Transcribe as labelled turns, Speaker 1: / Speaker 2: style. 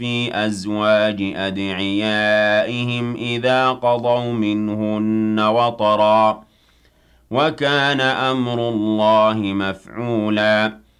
Speaker 1: في أزواج أدعيائهم إذا قضوا منهن وطرا وكان أمر الله مفعولا